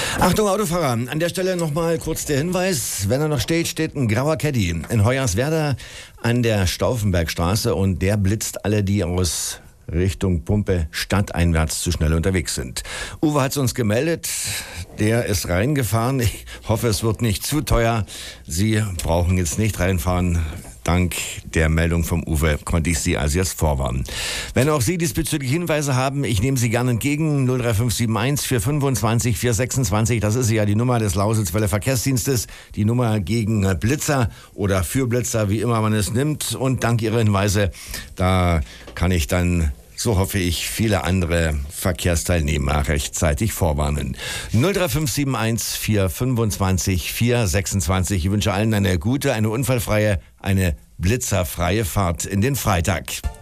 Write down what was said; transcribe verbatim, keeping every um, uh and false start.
Achtung Autofahrer, an der Stelle nochmal kurz der Hinweis, wenn er noch steht, steht ein grauer Caddy in Hoyerswerda an der Stauffenbergstraße und der blitzt alle, die aus Richtung Pumpe stadteinwärts zu schnell unterwegs sind. Uwe hat es uns gemeldet, der ist reingefahren. Ich hoffe, es wird nicht zu teuer. Sie brauchen jetzt nicht reinfahren. Dank der Meldung vom Uwe konnte ich Sie also jetzt vorwarnen. Wenn auch Sie diesbezüglich Hinweise haben, ich nehme sie gerne entgegen. null drei fünf sieben eins vier fünfundzwanzig vier sechsundzwanzig, das ist ja die Nummer des Lausitzwelle Verkehrsdienstes. Die Nummer gegen Blitzer oder für Blitzer, wie immer man es nimmt. Und dank Ihrer Hinweise, da kann ich dann, so hoffe ich, viele andere Verkehrsteilnehmer rechtzeitig vorwarnen. null drei fünf sieben eins vier fünfundzwanzig vier sechsundzwanzig. Ich wünsche allen eine gute, eine unfallfreie, eine blitzerfreie Fahrt in den Freitag.